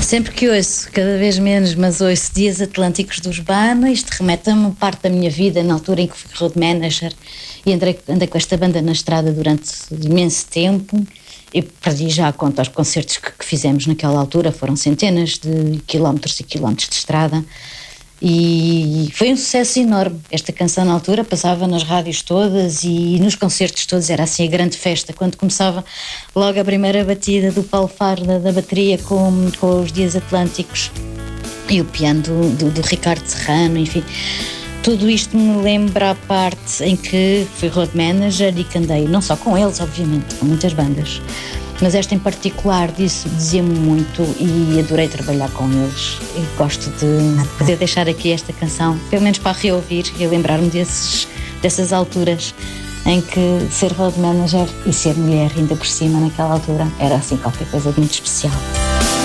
Sempre que ouço, cada vez menos, mas ouço Dias Atlânticos dos Bana, isto remete-me parte da minha vida, na altura em que fui road manager e andei com esta banda na estrada durante imenso tempo. E perdi já a conta aos concertos que fizemos naquela altura, foram centenas de quilómetros e quilómetros de estrada. E foi um sucesso enorme. Esta canção na altura passava nas rádios todas e nos concertos todos, era assim a grande festa, quando começava logo a primeira batida do Paulo Faro da bateria com os Dias Atlânticos e o piano do Ricardo Serrano, enfim. Tudo isto me lembra a parte em que fui road manager e que andei, não só com eles, obviamente, com muitas bandas, mas esta em particular dizia-me muito e adorei trabalhar com eles. E gosto de poder deixar aqui esta canção, pelo menos para reouvir e lembrar-me dessas alturas em que ser road manager e ser mulher ainda por cima naquela altura era assim qualquer coisa de muito especial.